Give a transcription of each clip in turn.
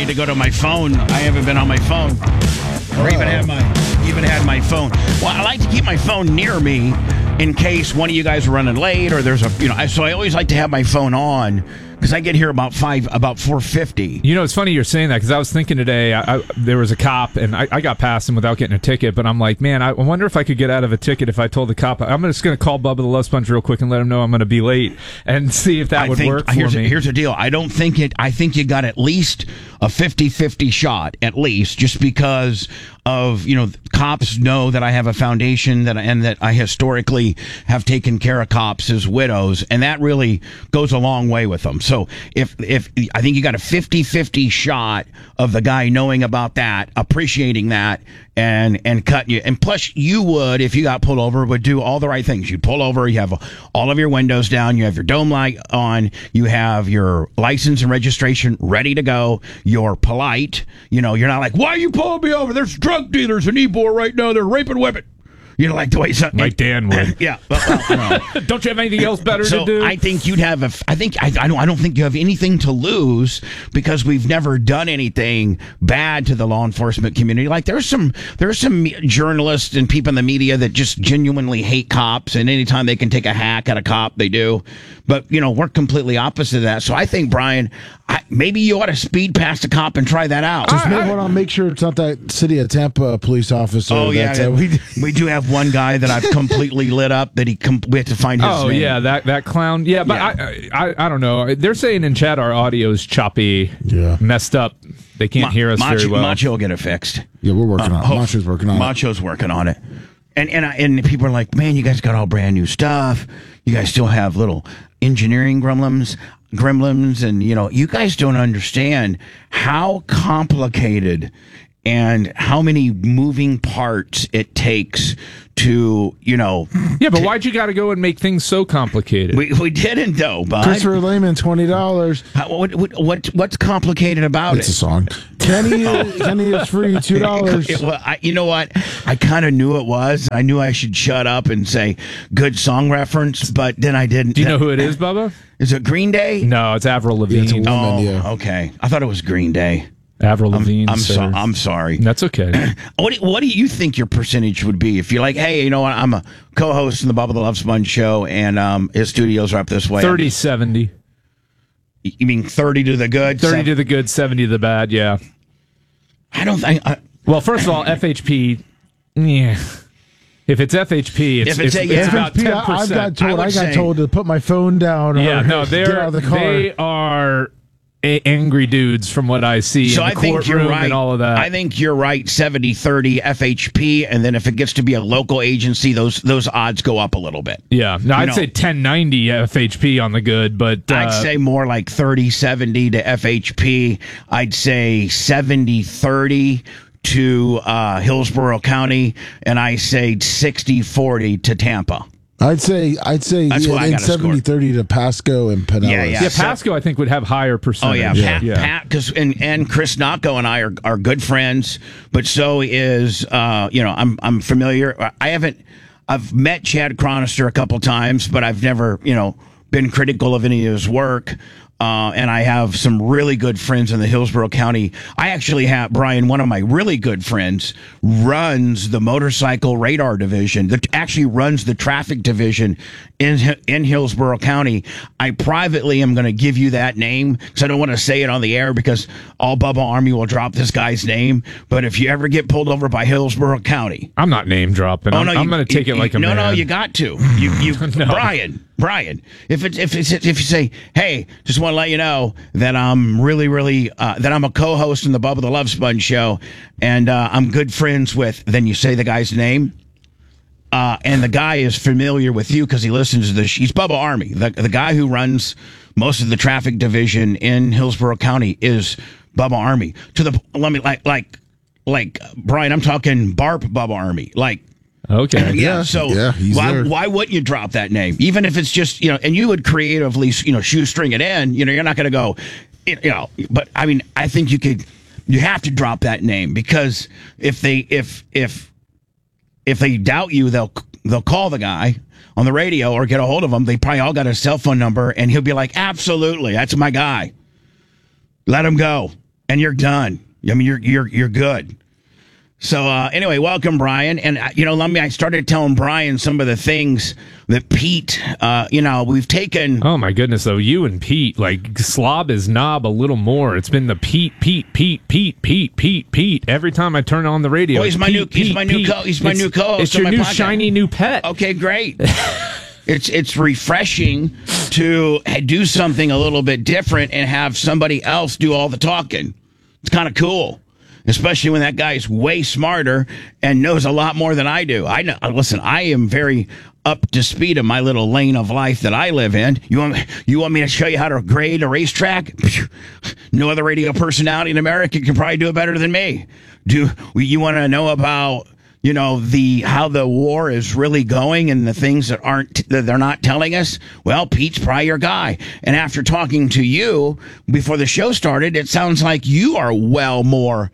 need to go to my phone. I haven't been on my phone, or even had my phone. Well, I like to keep my phone near me in case one of you guys are running late, or there's so I always like to have my phone on because I get here about 4:50. You know, it's funny you're saying that because I was thinking today, there was a cop and I got past him without getting a ticket, but I'm like, man, I wonder if I could get out of a ticket if I told the cop, I'm just going to call Bubba the Love Sponge real quick and let him know I'm going to be late and see if that would work for me. Here's the deal. I think you got at least a 50-50 shot, at least, just because of, cops know that I have a foundation and that I historically have taken care of cops as widows, and that really goes a long way with them. So if I think you got a 50-50 shot of the guy knowing about that, appreciating that, and cutting you. And plus, you would, if you got pulled over, would do all the right things. You'd pull over, you have all of your windows down, you have your dome light on, you have your license and registration ready to go, you're polite, you're not like, why are you pulling me over? There's drug dealers in Ybor right now, they're raping women. Like the way something like Dan would. Yeah. Well, don't you have anything else better to do? I think you'd have I don't think you have anything to lose because we've never done anything bad to the law enforcement community. Like there's some journalists and people in the media that just genuinely hate cops, and anytime they can take a hack at a cop, they do. But we're completely opposite of that. So I think, Brian, maybe you ought to speed past a cop and try that out. Just want to make sure it's not that City of Tampa police officer. Oh yeah, we do have one guy that I've completely lit up that we have to find his name. Yeah, that clown. Yeah, but yeah. I don't know. They're saying in chat our audio is choppy, messed up. They can't hear us very well. Macho will get it fixed. Yeah, we're working on it. Macho's working on it. Macho's working on it. And people are like, man, you guys got all brand new stuff. You guys still have little engineering gremlins, and you guys don't understand how complicated and how many moving parts it takes to, Yeah, but why'd you got to go and make things so complicated? We didn't, though, bud. Christopher Lehman, $20. What's complicated about It's a song. Kenny is free, $2. Well, you know what? I kind of knew it was. I knew I should shut up and say good song reference, but then I didn't. Do you know who it is, Bubba? Is it Green Day? No, it's Avril Lavigne. It's a woman, okay. I thought it was Green Day. Avril Lavigne. I'm sorry. That's okay. What do you think your percentage would be if you're like, hey, you know what? I'm a co-host in the Bubba the Love Sponge show, and his studios are up this way. 30-70. You mean 30 to the good? 30 to the good, 70 to the bad, yeah. I don't think... well, first of all, FHP, yeah. If it's FHP, it's about 10%. I got told to put my phone down. Yeah, no, get out of the car. They are angry dudes from what I see in the courtroom and all of that. I think you're right, 70-30 FHP, and then if it gets to be a local agency, those odds go up a little bit. Yeah, no, I'd say 1090 FHP on the good, but... I'd say more like 30-70 to FHP. I'd say 70-30 to Hillsborough County, and I say 60-40 to Tampa. I'd say That's what I got 70-30 to Pasco and Pinellas. Yeah, Pasco I think would have higher percentage. Oh yeah, Pat, because and Chris Nocco and I are good friends, but so is I'm familiar. I've met Chad Chronister a couple times, but I've never been critical of any of his work. And I have some really good friends in the Hillsborough County. I actually have, Brian, one of my really good friends runs the motorcycle radar division, that actually runs the traffic division in Hillsborough County. I privately am going to give you that name because I don't want to say it on the air because all Bubba Army will drop this guy's name. But if you ever get pulled over by Hillsborough County... I'm not name dropping. I'm going to take it like a man. No, you got to. You no. Brian, if you say, hey, just want to let you know that I'm really, that I'm a co-host in the Bubba the Love Sponge show, and I'm good friends with, then you say the guy's name, and the guy is familiar with you because he listens to he's Bubba Army. The guy who runs most of the traffic division in Hillsborough County is Bubba Army. Like Brian, I'm talking Barp Bubba Army, like. Okay. Yeah. So why wouldn't you drop that name, even if it's just and you would creatively shoestring it in. You're not going to go, But I mean, I think you have to drop that name because if they doubt you, they'll call the guy on the radio or get a hold of him. They probably all got his cell phone number, and he'll be like, absolutely, that's my guy. Let him go. and you're done. I mean, you're good. So anyway, welcome, Brian. And I started telling Brian some of the things that Pete, we've taken. Oh my goodness, though, you and Pete, like, slob his knob a little more. It's been the Pete. Every time I turn on the radio, he's my new co-host. It's your new shiny new pet. Okay, great. It's refreshing to do something a little bit different and have somebody else do all the talking. It's kind of cool. Especially when that guy's way smarter and knows a lot more than I do. Listen, I am very up to speed in my little lane of life that I live in. You want me to show you how to grade a racetrack? No other radio personality in America can probably do it better than me. You want to know about how the war is really going and the things that they're not telling us? Well, Pete's probably your guy. And after talking to you before the show started, it sounds like you are more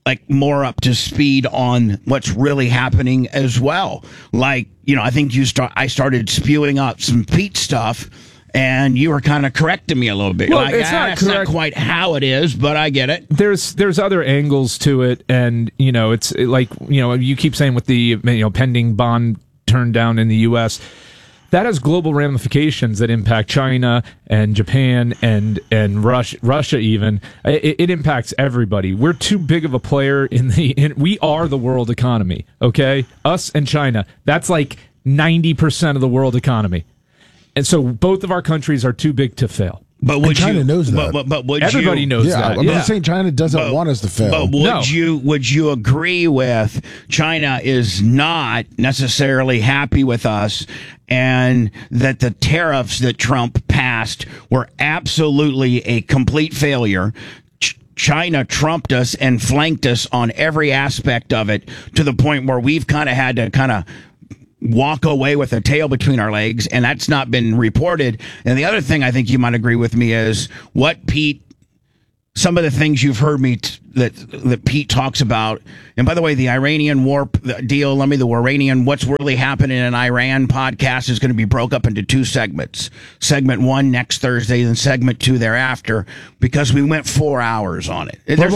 up to speed on what's really happening as well. Like, I think I started spewing out some Pete stuff, and you were kind of correcting me a little bit. Well, like, it's not quite how it is, but I get it. There's other angles to it, and it's like you keep saying with the pending bond turned down in the U.S. that has global ramifications that impact China and Japan and Russia even. It impacts everybody. We're too big of a player we are the world economy. Okay, us and China. That's like 90% of the world economy. And so both of our countries are too big to fail. But China knows that. But would everybody knows that? I'm not saying China doesn't want us to fail. But would you agree with China is not necessarily happy with us, and that the tariffs that Trump passed were absolutely a complete failure? China trumped us and flanked us on every aspect of it to the point where we've kind of had to walk away with a tail between our legs, and that's not been reported. And the other thing I think you might agree with me is some of the things you've heard me that Pete talks about. And by the way, the Iranian war deal, what's really happening in Iran podcast is going to be broke up into two segments. Segment 1 next Thursday, and segment 2 thereafter, because we went 4 hours on it. There's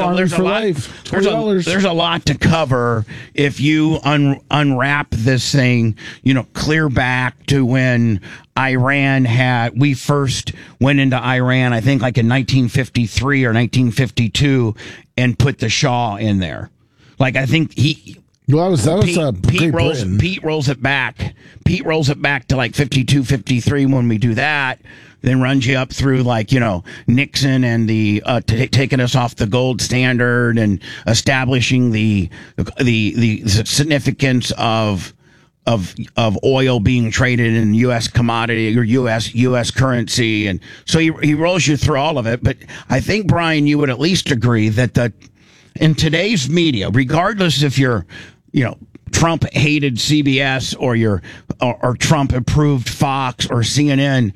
a lot to cover if you unwrap this thing, clear back to when we first went into Iran, I think like in 1953 or 1952, and put the Shah in there. Like, I think Pete rolls it back. Pete rolls it back to like 52, 53 when we do that. Then runs you up through Nixon and the taking us off the gold standard and establishing the significance of oil being traded in U.S. commodity or U.S. currency. And so he rolls you through all of it. But I think, Brian, you would at least agree that in today's media, regardless if you're, Trump hated CBS or Trump approved Fox or CNN,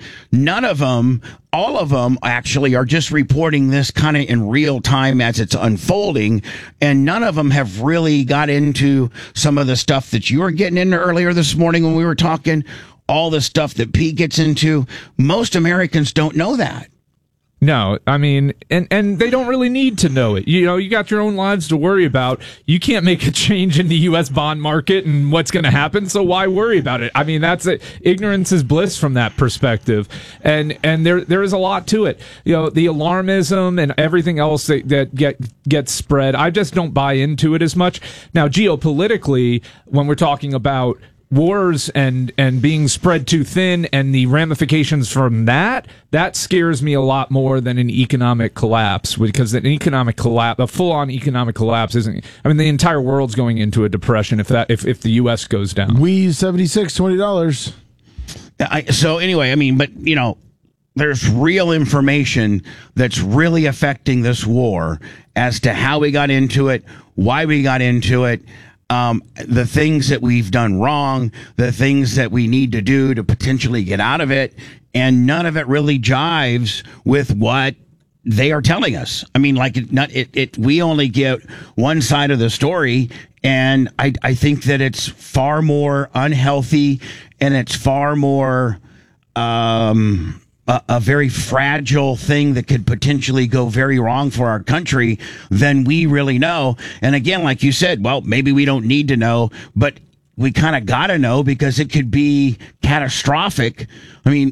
all of them actually are just reporting this kind of in real time as it's unfolding. And none of them have really got into some of the stuff that you were getting into earlier this morning when we were talking, all the stuff that Pete gets into. Most Americans don't know that. No, I mean, and they don't really need to know it. You got your own lives to worry about. You can't make a change in the U.S. bond market and what's going to happen, so why worry about it? I mean, that's it. Ignorance is bliss from that perspective, and there is a lot to it. The alarmism and everything else that gets spread, I just don't buy into it as much. Now, geopolitically, when we're talking about wars and being spread too thin and the ramifications from that scares me a lot more than an economic collapse, because a full-on economic collapse isn't. I mean, the entire world's going into a depression if the U.S. goes down. We $76, $20. So anyway, I mean, but there's real information that's really affecting this war as to how we got into it, why we got into it. The things that we've done wrong, the things that we need to do to potentially get out of it, and none of it really jives with what they are telling us. I mean, we only get one side of the story, and I think that it's far more unhealthy, and it's far more, a very fragile thing that could potentially go very wrong for our country than we really know. And again, like you said, well, maybe we don't need to know, but we kind of got to know because it could be catastrophic. I mean,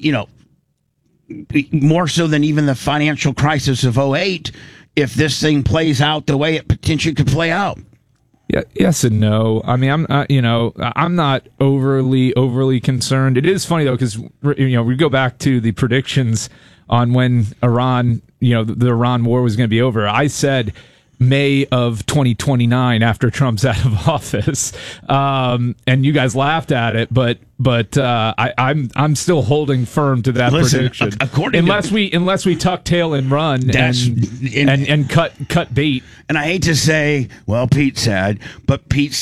more so than even the financial crisis of '08, if this thing plays out the way it potentially could play out. Yeah, yes and no. I mean, I'm not overly concerned. It is funny though, because we go back to the predictions on when Iran, the Iran war was going to be over. I said May of 2029 after Trump's out of office, and you guys laughed at it, but I'm still holding firm to that prediction. Unless we tuck tail and run and cut bait. And I hate to say, well, Pete said, but what Pete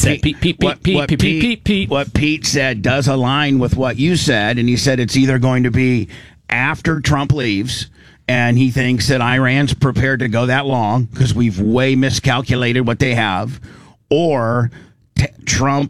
said does align with what you said, and he said it's either going to be after Trump leaves. And he thinks that Iran's prepared to go that long because we've way miscalculated what they have, or Trump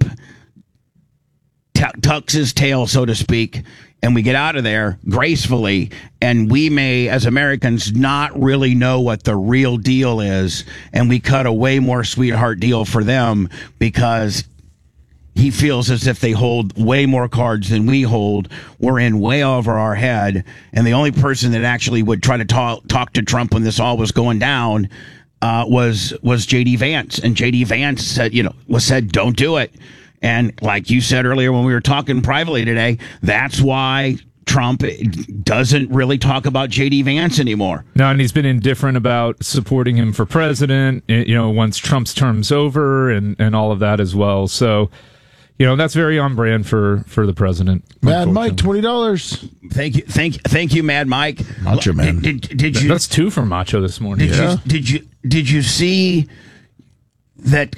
tucks his tail, so to speak, and we get out of there gracefully, and we may, as Americans, not really know what the real deal is, and we cut a way more sweetheart deal for them because he feels as if they hold way more cards than we hold. We're in way over our head. And the only person that actually would try to talk to Trump when this all was going down was J.D. Vance. And J.D. Vance said, don't do it. And like you said earlier when we were talking privately today, that's why Trump doesn't really talk about J.D. Vance anymore. No, and he's been indifferent about supporting him for president, once Trump's term's over and all of that as well. So, that's very on brand for the president. Mad Mike, $20. Thank you, Mad Mike. Macho Man. Did you? That's two for Macho this morning. Did you see that?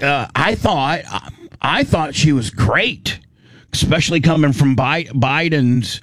I thought she was great, especially coming from Biden's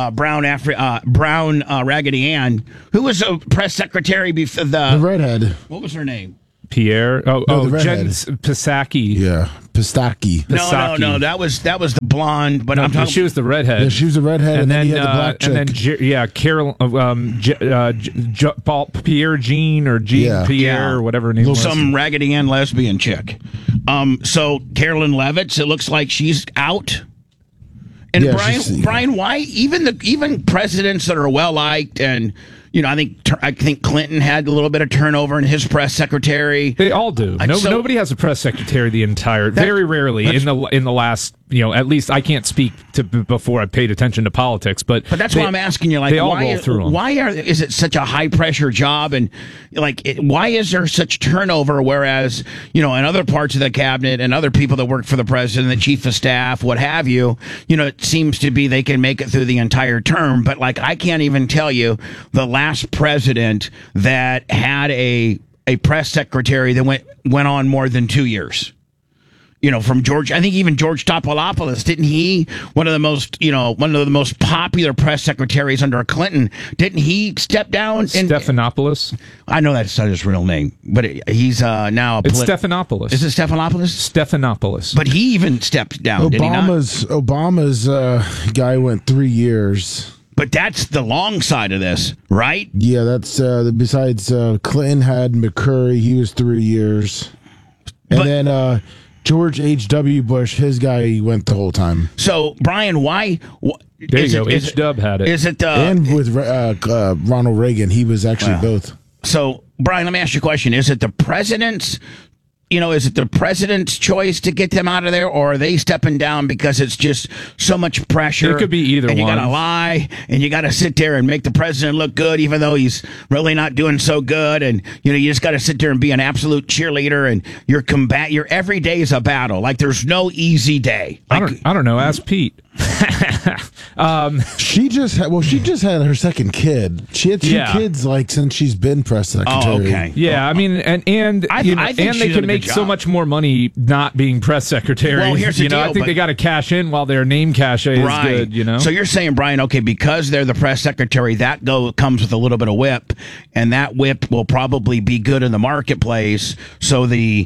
brown Raggedy Ann, who was a press secretary before the redhead. What was her name? Pierre. Jen Psaki. Yeah, Psaki. No. That was the blonde. But I'm talking. She was the redhead. Yeah, she was the redhead, and then he had the black chick. And then Pierre Jean or Jean Pierre or whatever her name was. Some Raggedy Ann lesbian chick. So Carolyn Levitz, it looks like she's out. And Brian, why even presidents that are well liked and. I think Clinton had a little bit of turnover in his press secretary. They all do. Nobody has a press secretary very rarely in the last. At least I can't speak to before I paid attention to politics, but that's why I'm asking you. Like, why is it such a high pressure job, and why is there such turnover? Whereas in other parts of the cabinet and other people that work for the president, the chief of staff, what have you, it seems to be they can make it through the entire term. But I can't even tell you the last president that had a press secretary that went on more than 2 years. From George, I think even George Topolopoulos, didn't he, one of the most popular press secretaries under Clinton, didn't he step down? Stephanopoulos? I know that's not his real name, but he's now It's Stephanopoulos. Is it Stephanopoulos? Stephanopoulos. But he even stepped down, did he not? Obama's guy went 3 years. But that's the long side of this, right? Yeah, that's besides Clinton had McCurry, he was 3 years. And then George H.W. Bush, his guy went the whole time. So, Brian, why? There you go. H-Dub had it. Is it? And with Ronald Reagan, he was actually both. So, Brian, let me ask you a question. Is it the president's choice to get them out of there, or are they stepping down because it's just so much pressure? It could be either and one. You got to lie, and you got to sit there and make the president look good, even though he's really not doing so good. And you just got to sit there and be an absolute cheerleader. And your every day is a battle. Like there's no easy day. I don't know. Ask Pete. She just had her second kid. She had two kids since she's been press secretary. Oh, okay. Yeah, I mean, and they can make good so job. much more money not being press secretary. Well, here's the you know, deal, I think but- they got to cash in while their name cachet is Right. good. You know, So you're saying, Brian, okay, because they're the press secretary, that comes with a little bit of whip, and that whip will probably be good in the marketplace. So the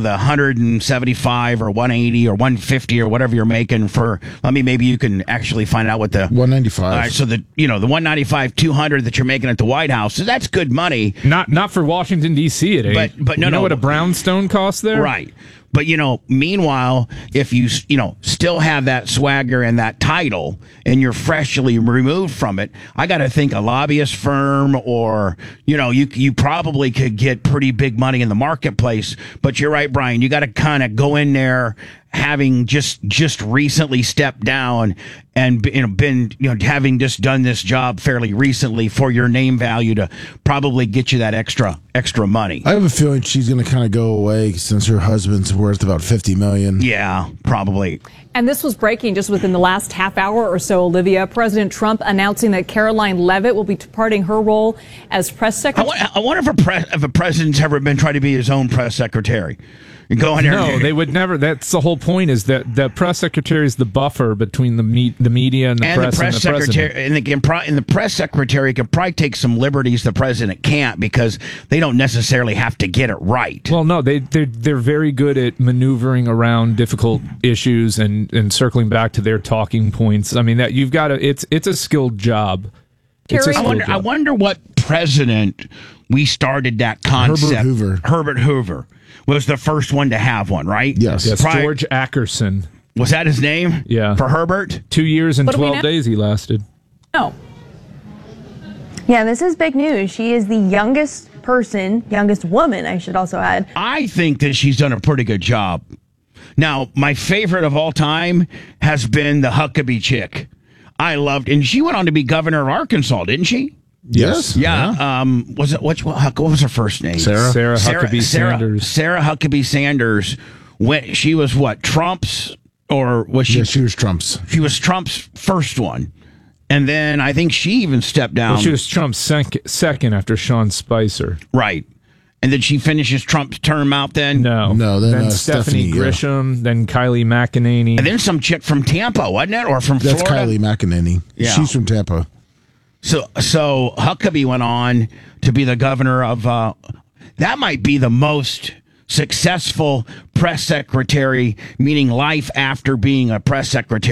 175 or 180 or 150 or whatever you're making for, maybe you can actually find out what the 195. All right, so the 195, 200 that you're making at the White House, so that's good money. not for Washington D.C. It ain't. But no, you know no. what a brownstone costs there, Right. But, meanwhile, if you, still have that swagger and that title and you're freshly removed from it, I got to think a lobbyist firm or, you probably could get pretty big money in the marketplace. But you're right, Brian, you got to kind of go in there having just recently stepped down and been having just done this job fairly recently for your name value to probably get you that extra money. I have a feeling she's going to kind of go away since her husband's worth about $50 million. Yeah, probably. And this was breaking just within the last half hour or so, Olivia. President Trump announcing that Caroline Leavitt will be departing her role as press secretary. I wonder if a president's ever been trying to be his own press secretary. You go in there. No, they would never. That's the whole point. Is that the press secretary is the buffer between the media and the and press the press and the secretary, president. and the press secretary could probably take some liberties the president can't because they don't necessarily have to get it right. Well, no, they're very good at maneuvering around difficult issues and circling back to their talking points. I mean, that you've got to. It's a skilled job. It's a Terry- skilled I job. wonder what president we started that concept. Herbert Hoover was the first one to have one, right? Yes. Yes, George Ackerson. Was that his name? Yeah. For Herbert? 2 years and What do we 12 know? days he lasted. No. Yeah, this is big news. She is the youngest woman, I should also add. I think that she's done a pretty good job. Now, my favorite of all time has been the Huckabee chick. I loved, and she went on to be governor of Arkansas, didn't she? Yes. Yeah. Was it what was her first name? Sarah. Huckabee Sanders. Sarah Huckabee Sanders. She was what, Trump's, or was she? Yeah, she was Trump's. She was Trump's first one, and then I think she even stepped down. Well, she was Trump's second after Sean Spicer. Right, and then she finishes Trump's term out. Then No, then, Stephanie Stephanie, Grisham, then Kylie McEnany. and then some chick from Tampa, wasn't it, or from That's Florida? Kylie McEnany. Yeah. She's from Tampa. So Huckabee went on to be the governor of. That might be the most successful press secretary, meaning life after being a press secretary.